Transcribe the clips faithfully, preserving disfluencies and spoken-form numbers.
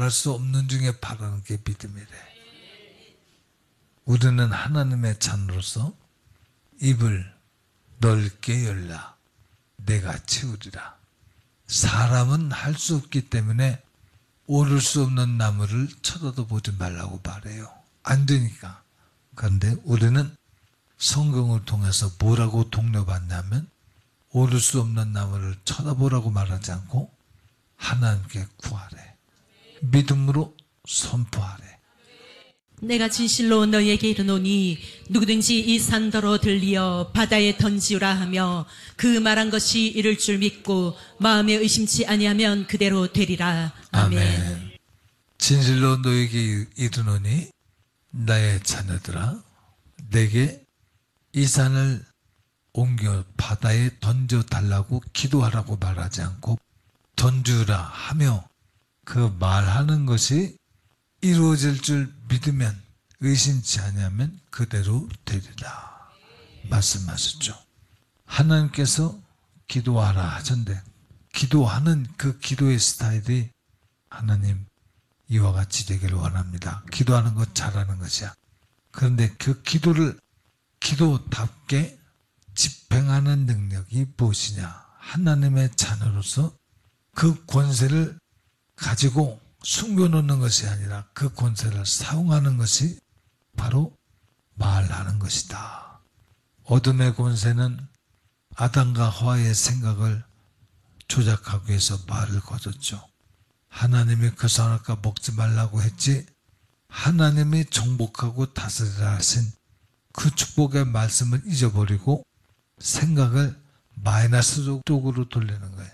바랄 수 없는 중에 바라는 게 믿음이래. 우리는 하나님의 자녀로서 입을 넓게 열라. 내가 채우리라. 사람은 할 수 없기 때문에 오를 수 없는 나무를 쳐다도 보지 말라고 말해요. 안 되니까. 그런데 우리는 성경을 통해서 뭐라고 독려받냐면 오를 수 없는 나무를 쳐다보라고 말하지 않고 하나님께 구하래. 믿음으로 선포하래. 내가 진실로 너희에게 이르노니 누구든지 이 산더러 들리어 바다에 던지우라 하며 그 말한 것이 이룰 줄 믿고 마음에 의심치 아니하면 그대로 되리라. 아멘. 아멘. 진실로 너희에게 이르노니 나의 자녀들아 내게 이 산을 옮겨 바다에 던져달라고 기도하라고 말하지 않고 던주라 하며 그 말하는 것이 이루어질 줄 믿으면 의심치 않으면 그대로 되리라 말씀하셨죠. 하나님께서 기도하라 하셨는데 기도하는 그 기도의 스타일이 하나님 이와 같이 되기를 원합니다. 기도하는 것 잘하는 것이야. 그런데 그 기도를 기도답게 집행하는 능력이 무엇이냐? 하나님의 자녀로서 그 권세를 가지고 숨겨놓는 것이 아니라 그 권세를 사용하는 것이 바로 말하는 것이다. 어둠의 권세는 아담과 하와의 생각을 조작하기 위해서 말을 거뒀죠. 하나님이 그 선악과 먹지 말라고 했지 하나님이 정복하고 다스리라 하신 그 축복의 말씀을 잊어버리고 생각을 마이너스 쪽으로 돌리는 거예요.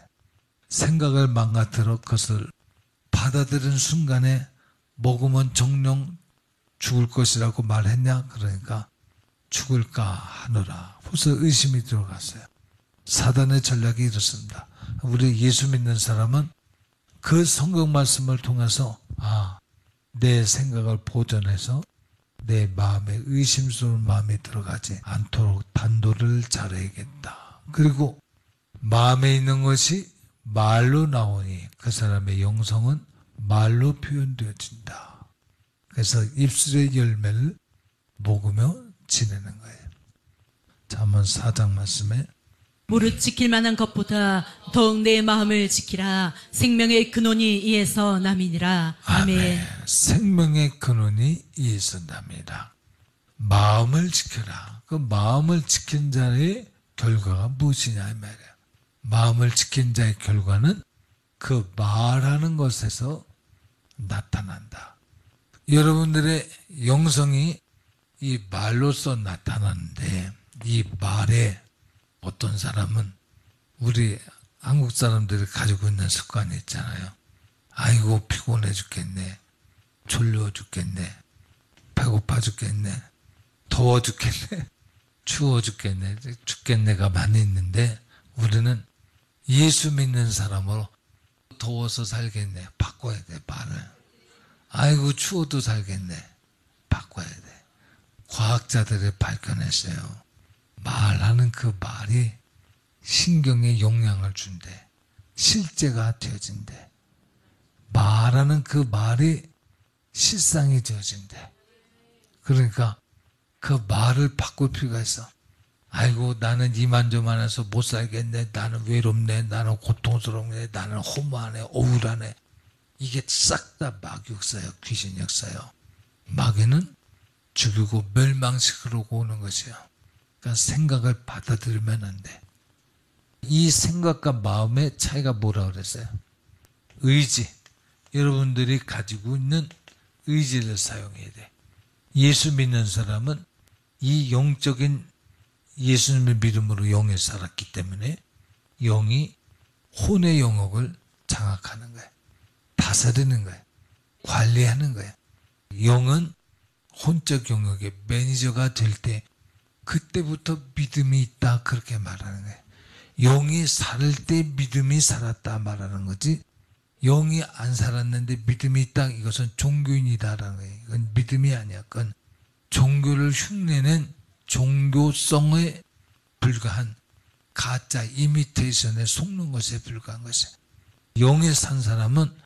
생각을 망가뜨려 그것을 받아들인 순간에 먹으면 정령 죽을 것이라고 말했냐? 그러니까 죽을까 하노라. 벌써 의심이 들어갔어요. 사단의 전략이 이렇습니다. 우리 예수 믿는 사람은 그 성경 말씀을 통해서 아, 내 생각을 보존해서 내 마음에 의심스러운 마음이 들어가지 않도록 단도를 잘해야겠다. 그리고 마음에 있는 것이 말로 나오니 그 사람의 영성은 말로 표현되어진다. 그래서 입술의 열매를 먹으며 지내는 거예요. 잠언 사 장 말씀에 무릇 지킬 만한 것보다 더욱 내 마음을 지키라. 생명의 근원이 이에서 남이니라. 아멘. 아멘. 생명의 근원이 이에서 남이라. 마음을 지켜라. 그 마음을 지킨 자의 결과가 무엇이냐 이 말이에요. 마음을 지킨 자의 결과는 그 말하는 것에서 나타난다. 여러분들의 영성이 이 말로서 나타나는데 이 말에 어떤 사람은 우리 한국 사람들이 가지고 있는 습관이 있잖아요. 아이고 피곤해 죽겠네. 졸려 죽겠네. 배고파 죽겠네. 더워 죽겠네. 추워 죽겠네. 죽겠네가 많이 있는데 우리는 예수 믿는 사람으로 더워서 살겠네. 바꿔야 돼 말을. 아이고 추워도 살겠네. 바꿔야 돼. 과학자들이 발견했어요. 말하는 그 말이 신경에 영향을 준대. 실제가 되어진대. 말하는 그 말이 실상이 되어진대. 그러니까 그 말을 바꿀 필요가 있어. 아이고 나는 이만저만해서 못 살겠네. 나는 외롭네. 나는 고통스럽네. 나는 허무하네. 억울하네. 이게 싹 다 마귀 역사예요. 귀신 역사예요. 마귀는 죽이고 멸망시키려고 오는 것이에요. 그러니까 생각을 받아들이면 안 돼. 이 생각과 마음의 차이가 뭐라고 그랬어요? 의지. 여러분들이 가지고 있는 의지를 사용해야 돼. 예수 믿는 사람은 이 영적인 예수님의 믿음으로 영에 살았기 때문에 영이 혼의 영역을 장악하는 거예요. 다스리는 거예요. 관리하는 거예요. 영은 혼적 영역의 매니저가 될 때 그때부터 믿음이 있다 그렇게 말하는 거예요. 영이 살을 때 믿음이 살았다 말하는 거지 영이 안 살았는데 믿음이 있다 이것은 종교인이다라는 거예요. 이건 믿음이 아니야. 그건 종교를 흉내낸 종교성에 불과한 가짜 이미테이션에 속는 것에 불과한 것이에요. 영에 산 사람은